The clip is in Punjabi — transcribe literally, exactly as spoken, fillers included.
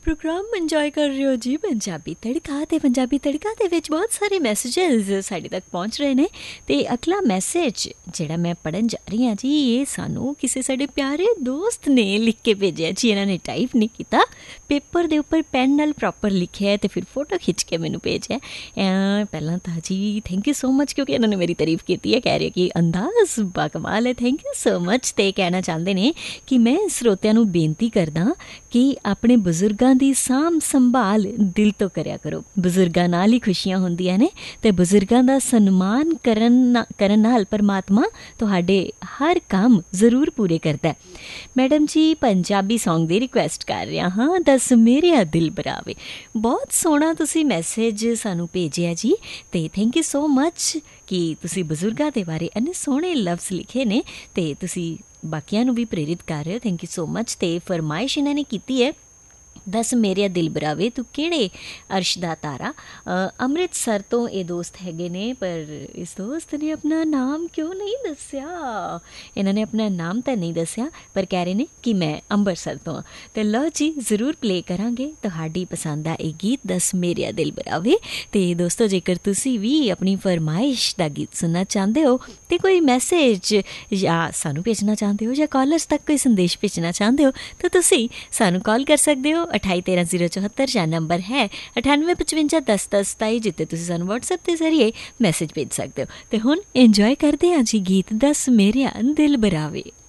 ਪ੍ਰੋਗਰਾਮ ਇੰਜੋਏ ਕਰ ਰਹੇ ਹੋ ਜੀ ਪੰਜਾਬੀ ਤੜਕਾ। ਅਤੇ ਪੰਜਾਬੀ ਤੜਕਾ ਦੇ ਵਿੱਚ ਬਹੁਤ ਸਾਰੇ ਮੈਸੇਜਿਸ ਸਾਡੇ ਤੱਕ ਪਹੁੰਚ ਰਹੇ ਨੇ। ਅਤੇ ਅਗਲਾ ਮੈਸੇਜ ਜਿਹੜਾ ਮੈਂ ਪੜ੍ਹਨ ਜਾ ਰਹੀ ਹਾਂ ਜੀ, ਇਹ ਸਾਨੂੰ ਕਿਸੇ ਸਾਡੇ ਪਿਆਰੇ ਦੋਸਤ ਨੇ ਲਿਖ ਕੇ ਭੇਜਿਆ ਜੀ। ਇਹਨਾਂ ਨੇ ਟਾਈਪ ਨਹੀਂ ਕੀਤਾ, ਪੇਪਰ ਦੇ ਉੱਪਰ ਪੈਨ ਨਾਲ ਪ੍ਰੋਪਰ ਲਿਖਿਆ ਅਤੇ ਫਿਰ ਫੋਟੋ ਖਿੱਚ ਕੇ ਮੈਨੂੰ ਭੇਜਿਆ। ਪਹਿਲਾਂ ਤਾਂ ਜੀ ਥੈਂਕ ਯੂ ਸੋ ਮਚ, ਕਿਉਂਕਿ ਇਹਨਾਂ ਨੇ ਮੇਰੀ ਤਾਰੀਫ ਕੀਤੀ ਹੈ, ਕਹਿ ਰਹੇ ਕਿ ਅੰਦਾਜ਼ ਬਾ ਕਮਾਲ ਹੈ। Thank you so much. ਅਤੇ ਕਹਿਣਾ ਚਾਹੁੰਦੇ ਨੇ ਕਿ ਮੈਂ ਸਰੋਤਿਆਂ ਨੂੰ ਬੇਨਤੀ ਕਰਦਾ ਕਿ ਆਪਣੇ ਬਜ਼ੁਰਗਾਂ ਦੀ ਸਾਂਭ ਸੰਭਾਲ ਦਿਲ ਤੋਂ ਕਰਿਆ ਕਰੋ। ਬਜ਼ੁਰਗਾਂ ਨਾਲ ਹੀ ਖੁਸ਼ੀਆਂ ਹੁੰਦੀਆਂ ਨੇ ਅਤੇ ਬਜ਼ੁਰਗਾਂ ਦਾ ਸਨਮਾਨ ਕਰਨ ਕਰਨ ਨਾਲ ਪਰਮਾਤਮਾ ਤੁਹਾਡੇ ਹਰ ਕੰਮ ਜ਼ਰੂਰ ਪੂਰੇ ਕਰਦਾ। ਮੈਡਮ ਜੀ ਪੰਜਾਬੀ ਸੌਂਗ ਦੀ ਰਿਕੁਐਸਟ ਕਰ ਰਿਹਾ ਹਾਂ, ਦੱਸ ਮੇਰਿਆ ਦਿਲ ਬਰਾਵੇ। ਬਹੁਤ ਸੋਹਣਾ ਤੁਸੀਂ ਮੈਸੇਜ ਸਾਨੂੰ ਭੇਜਿਆ ਜੀ, ਅਤੇ ਥੈਂਕ ਯੂ ਸੋ ਮਚ ਕਿ ਤੁਸੀਂ ਬਜ਼ੁਰਗਾਂ ਦੇ ਬਾਰੇ ਇੰਨੇ ਸੋਹਣੇ ਲਫ਼ਜ਼ ਲਿਖੇ ਨੇ ਅਤੇ ਤੁਸੀਂ ਬਾਕੀਆਂ ਨੂੰ ਵੀ ਪ੍ਰੇਰਿਤ ਕਰ ਰਹੇ ਹੋ। Thank you so much. ਅਤੇ ਫਰਮਾਇਸ਼ ਇਹਨਾਂ ਨੇ ਕੀਤੀ ਹੈ, ਦੱਸ ਮੇਰਿਆ ਦਿਲ ਬਰਾਵੇ ਤੂੰ ਕਿਹੜੇ ਅਰਸ਼ ਦਾ ਤਾਰਾ। ਅੰਮ੍ਰਿਤਸਰ ਤੋਂ ਇਹ ਦੋਸਤ ਹੈਗੇ ਨੇ, ਪਰ ਇਸ ਦੋਸਤ ਨੇ ਆਪਣਾ ਨਾਮ ਕਿਉਂ ਨਹੀਂ ਦੱਸਿਆ। ਇਹਨਾਂ ਨੇ ਆਪਣਾ ਨਾਮ ਤਾਂ ਨਹੀਂ ਦੱਸਿਆ, ਪਰ ਕਹਿ ਰਹੇ ਨੇ ਕਿ ਮੈਂ ਅੰਮ੍ਰਿਤਸਰ ਤੋਂ ਹਾਂ। ਅਤੇ ਲਓ ਜੀ ਜ਼ਰੂਰ ਪਲੇ ਕਰਾਂਗੇ ਤੁਹਾਡੀ ਪਸੰਦ ਦਾ ਇਹ ਗੀਤ, ਦੱਸ ਮੇਰਿਆ ਦਿਲ ਬਰਾਵੇ। ਅਤੇ ਦੋਸਤੋ ਜੇਕਰ ਤੁਸੀਂ ਵੀ ਆਪਣੀ ਫਰਮਾਇਸ਼ ਦਾ ਗੀਤ ਸੁਣਨਾ ਚਾਹੁੰਦੇ ਹੋ ਅਤੇ ਕੋਈ ਮੈਸੇਜ ਜਾਂ ਸਾਨੂੰ ਭੇਜਣਾ ਚਾਹੁੰਦੇ ਹੋ ਜਾਂ ਕਾਲਰਸ ਤੱਕ ਕੋਈ ਸੰਦੇਸ਼ ਭੇਜਣਾ ਚਾਹੁੰਦੇ ਹੋ ਤਾਂ ਤੁਸੀਂ ਸਾਨੂੰ ਕਾਲ ਕਰ ਸਕਦੇ ਹੋ। ਅਠਾਈ ਤੇਰਾਂ ਜ਼ੀਰੋ ਚੌਹੱਤਰ ਜਾਂ ਨੰਬਰ ਹੈ ਅਠਾਨਵੇਂ ਪਚਵੰਜਾ ਦਸ ਦਸ ਸਤਾਈ, ਜਿੱਥੇ ਤੁਸੀਂ ਸਾਨੂੰ ਵਟਸਐਪ ਦੇ ਜ਼ਰੀਏ ਮੈਸੇਜ ਭੇਜ ਸਕਦੇ ਹੋ। ਅਤੇ ਹੁਣ ਇੰਜੋਏ ਕਰਦੇ ਹਾਂ ਜੀ ਗੀਤ ਦੱਸ ਮੇਰਿਆ ਦਿਲ ਬਰਾਵੇ।